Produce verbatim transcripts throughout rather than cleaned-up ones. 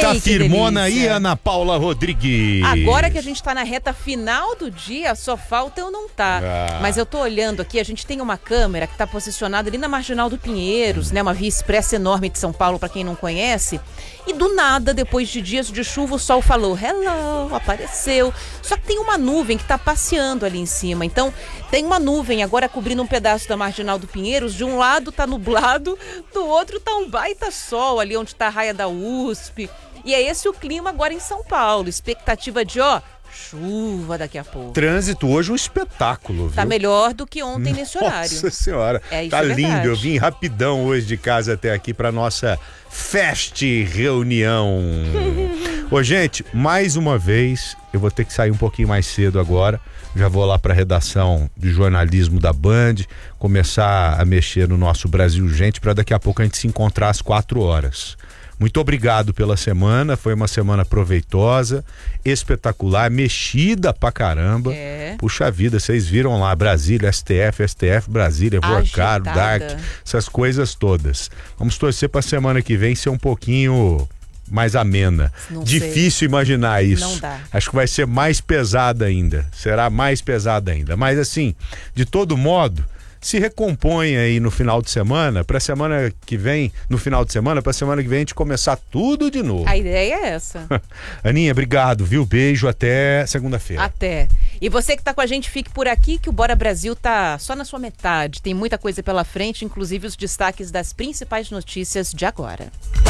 Tá Ai, firmona aí, Ana Paula Rodrigues. Agora que a gente tá na reta final do dia, só falta eu não tá. Ah. Mas eu tô olhando aqui, a gente tem uma câmera que tá posicionada ali na Marginal do Pinheiros, né? Uma via expressa enorme de São Paulo, pra quem não conhece. E do nada, depois de dias de chuva, o sol falou, hello, apareceu. Só que tem uma nuvem que tá passeando ali em cima. Então, tem uma nuvem agora cobrindo um pedaço da Marginal do Pinheiros. De um lado tá nublado, do outro tá um baita sol ali onde tá a raia da U S P. E é esse o clima agora em São Paulo. Expectativa de, ó, chuva daqui a pouco. Trânsito hoje um espetáculo, viu? Tá melhor do que ontem nesse horário. Nossa senhora, é, isso tá é lindo. verdade. Eu vim rapidão hoje de casa até aqui pra nossa Fest Reunião. Ô, gente, mais uma vez, eu vou ter que sair um pouquinho mais cedo agora. Já vou lá pra redação de jornalismo da Band, começar a mexer no nosso Brasil Gente, pra daqui a pouco a gente se encontrar às quatro horas. Muito obrigado pela semana, foi uma semana proveitosa, espetacular, mexida pra caramba. É. Puxa vida, vocês viram lá, Brasília, S T F, S T F, Brasília, Workar, Dark, essas coisas todas. Vamos torcer pra semana que vem ser um pouquinho mais amena. Não Difícil sei. imaginar isso. Não dá. Acho que vai ser mais pesada ainda, será mais pesada ainda. Mas assim, de todo modo, se recompõe aí no final de semana, pra semana que vem, no final de semana, pra semana que vem a gente começar tudo de novo. A ideia é essa. Aninha, obrigado, viu? Beijo, até segunda-feira. Até. E você que tá com a gente, fique por aqui que o Bora Brasil tá só na sua metade. Tem muita coisa pela frente, inclusive os destaques das principais notícias de agora.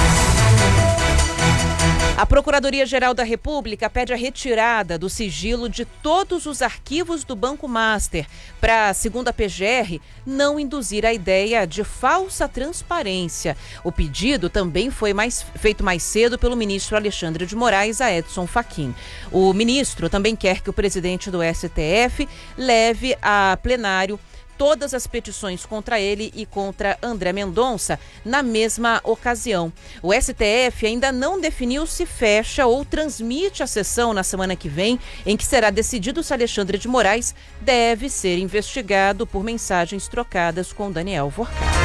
A Procuradoria-Geral da República pede a retirada do sigilo de todos os arquivos do Banco Master para, segundo a P G R, não induzir a ideia de falsa transparência. O pedido também foi mais, feito mais cedo pelo ministro Alexandre de Moraes a Edson Fachin. O ministro também quer que o presidente do S T F leve a plenário todas as petições contra ele e contra André Mendonça na mesma ocasião. O S T F ainda não definiu se fecha ou transmite a sessão na semana que vem, em que será decidido se Alexandre de Moraes deve ser investigado por mensagens trocadas com Daniel Workar.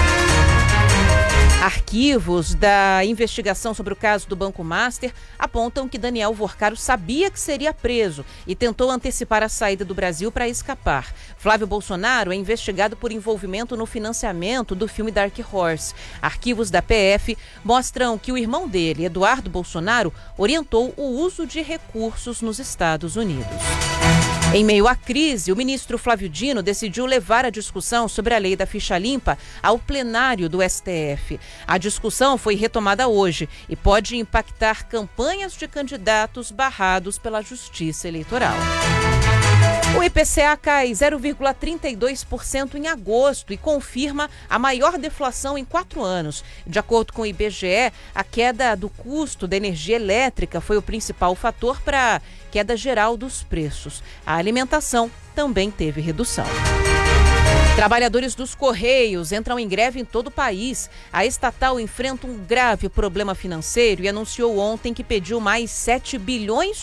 Arquivos da investigação sobre o caso do Banco Master apontam que Daniel Workar sabia que seria preso e tentou antecipar a saída do Brasil para escapar. Flávio Bolsonaro é investigado por envolvimento no financiamento do filme Dark Horse. Arquivos da P F mostram que o irmão dele, Eduardo Bolsonaro, orientou o uso de recursos nos Estados Unidos. Em meio à crise, o ministro Flávio Dino decidiu levar a discussão sobre a lei da ficha limpa ao plenário do S T F. A discussão foi retomada hoje e pode impactar campanhas de candidatos barrados pela Justiça Eleitoral. O I P C A cai zero vírgula trinta e dois por cento em agosto e confirma a maior deflação em quatro anos. De acordo com o I B G E, a queda do custo da energia elétrica foi o principal fator para a queda geral dos preços. A alimentação também teve redução. Trabalhadores dos Correios entram em greve em todo o país. A estatal enfrenta um grave problema financeiro e anunciou ontem que pediu mais sete bilhões